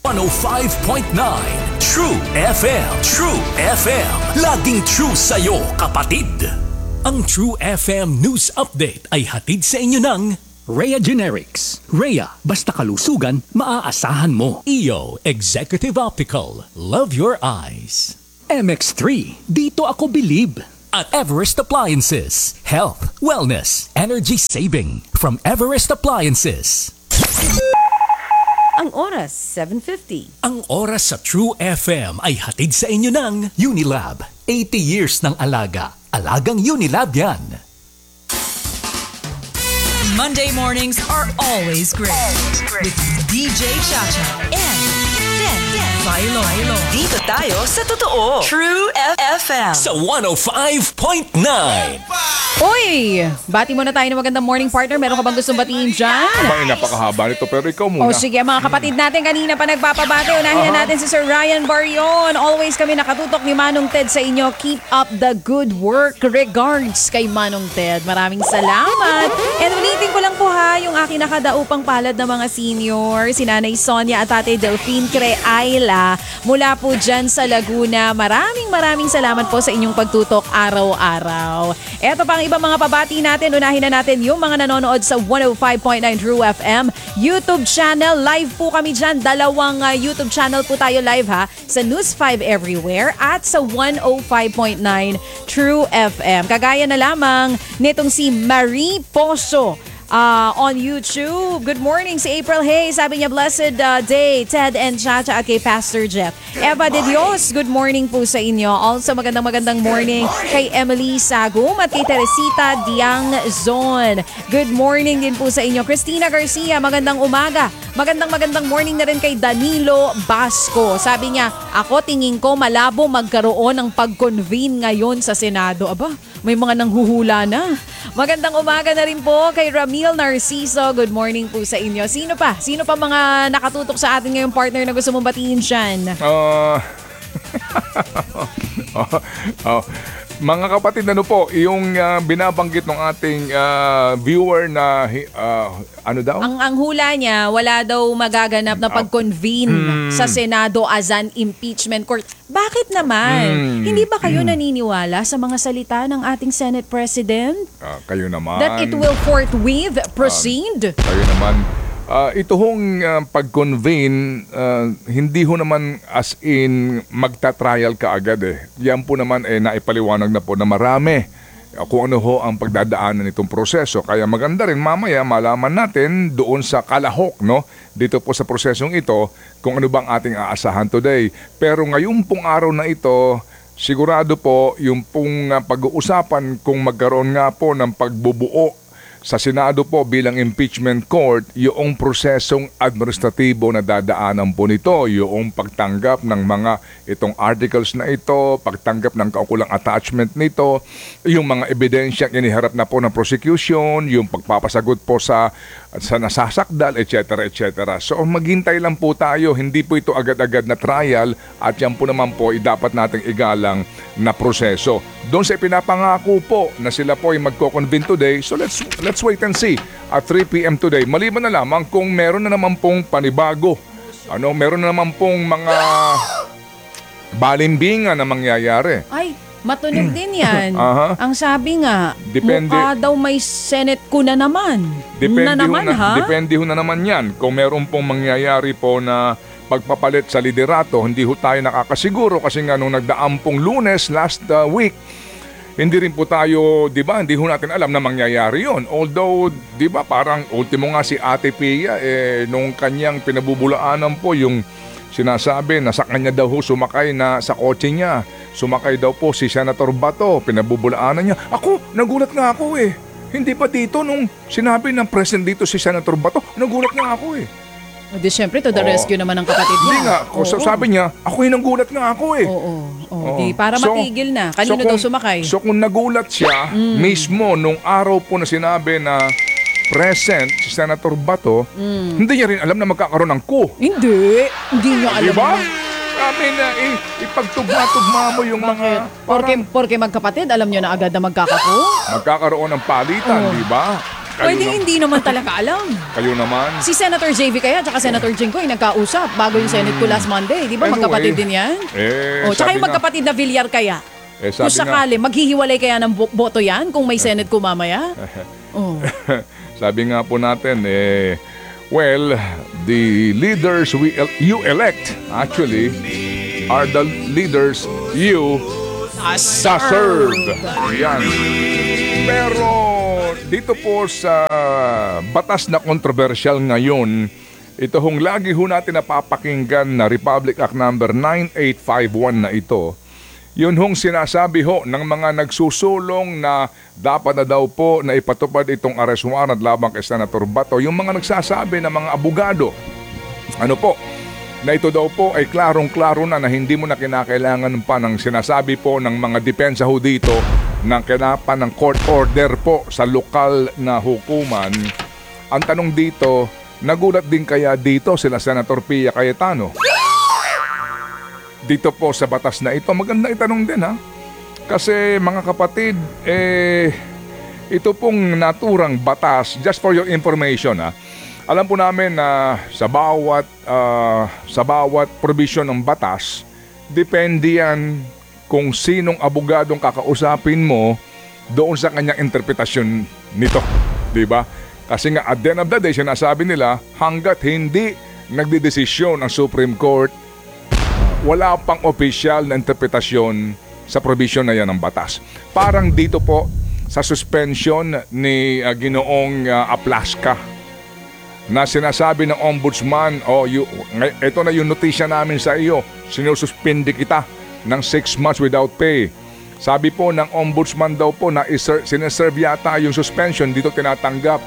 105.9 True FM. True FM. Laging true sa'yo, kapatid. Ang True FM News Update ay hatid sa inyo ng Rhea Generics. Rhea, basta kalusugan, maaasahan mo. EO Executive Optical. Love your eyes. MX3. Dito ako believe. At Everest Appliances. Health, wellness, energy saving. From Everest Appliances. Ang oras, 7:50. Ang oras sa True FM ay hatid sa inyo ng Unilab. 80 years ng alaga. Alagang Unilab yan. Monday mornings are always great. With DJ Chacha and Den Bailo. Dito tayo sa totoo. True FM. Sa 105.9. Uy! Bati muna tayo ng magandang morning, partner. Meron ka bang gustong batiin dyan? Ay, napakahaba nito, pero ikaw muna. O sige, mga kapatid natin kanina pa nagpapabati. Unahin na natin si Sir Ryan Barion. Always kami nakatutok ni Manong Ted sa inyo. Keep up the good work. Regards kay Manong Ted. Maraming salamat. And ulitin ko lang po ha, yung aking nakadaupang palad ng mga senior, si Nanay Sonia at Tatay Delphine Creayla mula po dyan sa Laguna. Maraming salamat po sa inyong pagtutok araw-araw. Eto pang ibang mga pabati natin. Unahin na natin yung mga nanonood sa 105.9 True FM YouTube channel. Live po kami dyan. Dalawang YouTube channel po tayo live ha. Sa News 5 Everywhere at sa 105.9 True FM. Kagaya na lamang nitong si Marie Poso on YouTube. Good morning si April Hayes. Sabi niya, blessed day, Ted and Chacha at kay Pastor Jeff. Eva de Dios, good morning po sa inyo. Also, magandang morning kay Emily Sagum at kay Teresita Diang Zon. Good morning din po sa inyo. Christina Garcia, magandang umaga. Magandang morning na rin kay Danilo Basco. Sabi niya, ako tingin ko malabo magkaroon ng pag-convene ngayon sa Senado. Aba, may mga nanghuhula na. Magandang umaga na rin po kay Ramil Narciso. Good morning po sa inyo. Sino pa mga nakatutok sa atin ngayong partner na gusto mong batiin dyan? Mga kapatid, ano po, yung binabanggit ng ating viewer na ano daw? Ang hula niya, wala daw magaganap na pag-convene sa Senado as an impeachment court. Bakit naman? Hindi ba kayo naniniwala sa mga salita ng ating Senate President? Kayo naman. That it will forthwith proceed? Kayo naman. Ito hong pag-convene, hindi ho naman as in magta-trial ka agad eh. Yan po naman naipaliwanag na po na marami kung ano ho ang pagdadaanan nitong proseso. Kaya maganda rin mamaya malaman natin doon sa kalahok, no? Dito po sa prosesong ito kung ano bang ating aasahan today. Pero ngayon pong araw na ito, sigurado po yung pong pag-uusapan kung magkaroon nga po ng pagbubuo sa Senado po bilang impeachment court, yung prosesong administratibo na dadaanan po nito, yung pagtanggap ng mga itong articles na ito, pagtanggap ng kaukulang attachment nito, yung mga ebidensyang iniharap na po ng prosecution, yung pagpapasagot po sa nasasakdal, etc. So maghintay lang po tayo, hindi po ito agad-agad na trial at yan po naman po dapat nating igalang na proseso. Doon sa pinapangako po na sila po ay magko-convene today, so let's wait and see at 3 p.m. today. Maliban na lamang kung meron na naman pong panibago, meron na naman pong mga balimbingan na mangyayari. Ay, matunog din yan. Ang sabi nga, mukha daw may Senate ko na naman. Depende ho na naman yan. Kung meron pong mangyayari po na pagpapalit sa liderato, hindi ho tayo nakakasiguro kasi nga nung nagdaang pong Lunes last week, hindi rin po tayo, di ba, hindi ho natin alam na mangyayari yon. Although, di ba, parang ultimo nga si Ate Pia, nung kanyang pinabubulaanan po yung sinasabi na sa kanya daw ho sumakay na sa kotse niya. Sumakay daw po si Senator Bato, pinabubulaanan niya. Ako, nagulat nga ako eh. Hindi pa dito nung sinabi ng president dito si Senator Bato, nagulat nga ako eh. Di syempre, to the rescue naman ng kapatid niya. Hindi nga, sabi niya, ako yung nagulat nga ako eh. Di, para matigil na. Kanino daw sumakay? So kung nagulat siya, mismo nung araw po na sinabi na present si Senator Bato, hindi niya rin alam na magkakaroon ng coup. Hindi niya alam. Diba? Ipagtugma-tugma mo yung mga... Porke magkapatid, alam niyo na agad na magkakapo? Magkakaroon ng palitan, di ba? Pwede hindi naman talaga alam. Kayo naman. Si Senator JV kaya at Senator Jinggo ay nagkausap bago yung Senate ko last Monday. Di ba Anyway, magkapatid din yan? Tsaka sabi yung nga- magkapatid na Villar kaya. sabi Kung sakali, maghihiwalay kaya ng boto yan kung may Senate ko mamaya? Oh. Sabi nga po natin, well, the leaders you elect, actually, are the leaders you serve. Yan. Pero dito po sa batas na kontrobersyal ngayon, ito hong lagi ho natin napapakinggan na Republic Act number 9851 na ito, yun hong sinasabi ho ng mga nagsusulong na dapat na daw po na ipatupad itong arrest warrant labang kay Senator Bato. Yung mga nagsasabi na mga abogado, ano po, na ito daw po ay klarong-klaro na hindi mo na kinakailangan pa ng sinasabi po ng mga depensa ho dito ng kinapa ng court order po sa lokal na hukuman. Ang tanong dito, nagulat din kaya dito sila Senator Pia Cayetano? Dito po sa batas na ito, maganda itanong din ha. Kasi mga kapatid, ito pong naturang batas, just for your information ha, alam po namin na sa bawat provision ng batas, depende yan kung sinong abogadong kakausapin mo doon sa kanyang interpretasyon nito. Diba? Kasi nga at the end of the day, sinasabi nila, hanggat hindi nagdidesisyon ang Supreme Court, wala pang opisyal na interpretasyon sa provision na yan ng batas. Parang dito po sa suspension ni Ginoong Aplasca na sinasabi ng ombudsman, ito na yung notisya namin sa iyo, sinususpindi kita ng 6 months without pay. Sabi po ng ombudsman daw po na sineserve yata yung suspension dito tinatanggap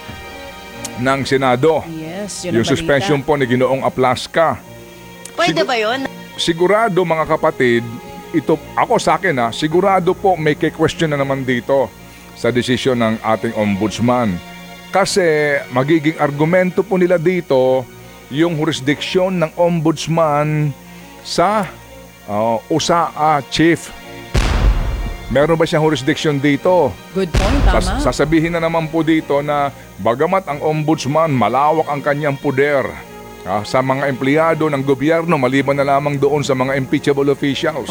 ng Senado. Yes, yun yung suspension po ni Ginoong Aplasca. Pwede ba yun? Sigurado mga kapatid, ito ako sa akin sigurado po may question na naman dito sa desisyon ng ating ombudsman. Kasi magiging argumento po nila dito yung jurisdiction ng ombudsman sa USAA chief. Meron ba siyang jurisdiction dito? Good point, tama. Sasabihin na naman po dito na bagamat ang ombudsman malawak ang kanyang poder sa mga empleyado ng gobyerno maliban na lamang doon sa mga impeachable officials.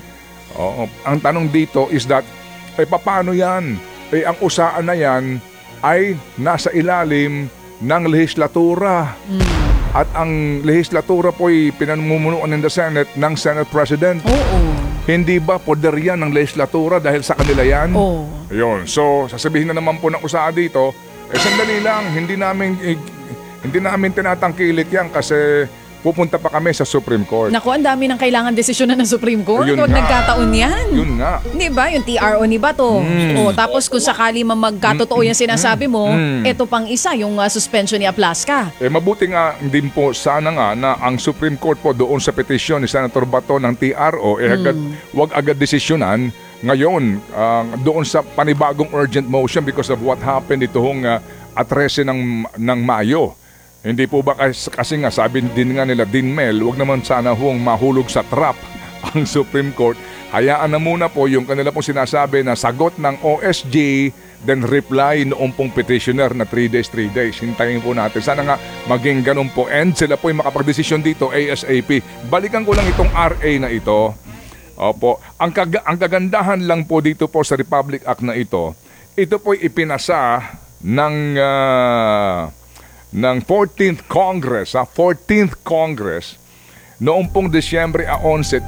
Ang tanong dito is that, paano yan? Ang usaan na yan ay nasa ilalim ng lehislatura. At ang lehislatura po ay pinamumunuan ng Senate ng Senate President. Hindi ba poder yan ng lehislatura dahil sa kanila yan? Ayun. So, sasabihin na naman po ng usaan dito, sandali lang, hindi namin tinatangkilik yan kasi pupunta pa kami sa Supreme Court. Naku, ang dami ng kailangan desisyonan ng Supreme Court. Yun Huwag nga. nagkataon yan. Yun nga. Di ba? Yung TRO ni Bato. Tapos kung sakali magkatotoo yung sinasabi mo, ito pang isa, yung suspension ni Aplasca. Mabuti nga din po sana nga na ang Supreme Court po doon sa petisyon ni Senator Bato ng TRO, wag agad desisyonan ngayon doon sa panibagong urgent motion because of what happened itong at 13 ng Mayo. Hindi po ba kasi nga sabi din nga nila Dinmel, wag naman sana hong mahulog sa trap ang Supreme Court. Hayaan na muna po yung kanila pong sinasabi na sagot ng OSG, then reply noong pong petitioner na 3 days. Hintayin po natin. Sana nga maging ganun po. And sila po yung makapag-desisyon dito ASAP. Balikan ko lang itong RA na ito. Opo. Ang kagandahan lang po dito po sa Republic Act na ito po'y ipinasa ng 14th Congress, 14th Congress, noong pong Disyembre 11,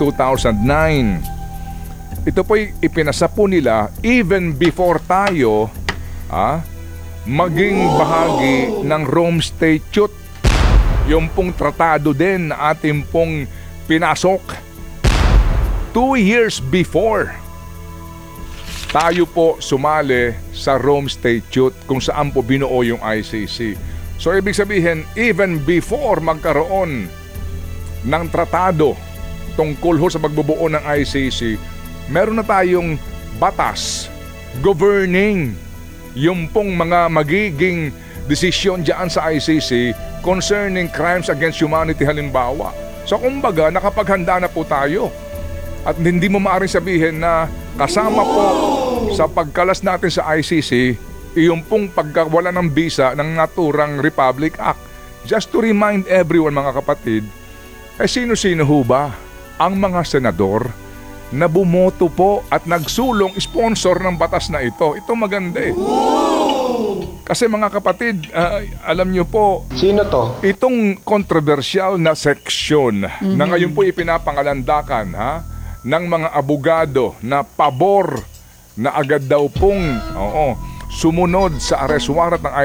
2009. Ito po'y ipinasa po nila even before tayo maging bahagi ng Rome Statute. Yung pong tratado din na ating pong pinasok 2 years before tayo po sumali sa Rome Statute kung saan po binuo yung ICC. So ibig sabihin, even before magkaroon ng tratado tungkol sa pagbubuo ng ICC, meron na tayong batas governing yung pong mga magiging desisyon dyan sa ICC concerning crimes against humanity halimbawa. So kumbaga, nakapaghanda na po tayo. At hindi mo maaaring sabihin na kasama po sa pagkalas natin sa ICC Iyong pong pagkawala ng bisa ng naturang Republic Act. Just to remind everyone mga kapatid, sino-sino ho ba ang mga senador na bumoto po at nagsulong sponsor ng batas na ito? Ito maganda eh. Kasi mga kapatid, alam nyo po, Sino to? itong controversial na seksyon na ngayon po ipinapangalandakan ng mga abogado na pabor na agad daw pong sumunod sa arrest warrant ng